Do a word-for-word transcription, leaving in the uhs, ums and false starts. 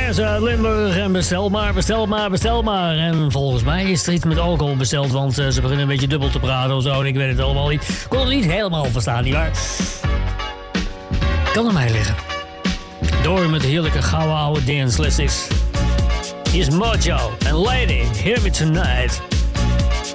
Tess uit Limburg en bestel maar, bestel maar, bestel maar. En volgens mij is er iets met alcohol besteld, want uh, ze beginnen een beetje dubbel te praten of zo. En ik weet het allemaal niet. Ik kon het niet helemaal verstaan, nietwaar? Kan aan mij liggen. Door met de heerlijke gouden oude dance classics. Hier is Mojo en Lady, Hear Me Tonight.